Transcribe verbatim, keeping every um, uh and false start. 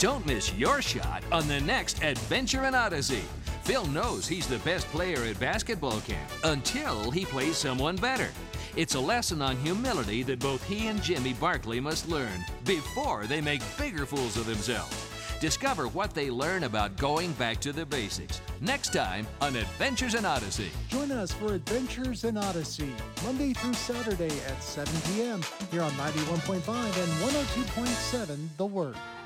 Don't miss your shot on the next Adventure in Odyssey. Phil knows he's the best player at basketball camp until he plays someone better. It's a lesson on humility that both he and Jimmy Barkley must learn before they make bigger fools of themselves. Discover what they learn about going back to the basics next time on Adventures in Odyssey. Join us for Adventures in Odyssey, Monday through Saturday at seven p.m. here on ninety-one point five and one oh two point seven The Word.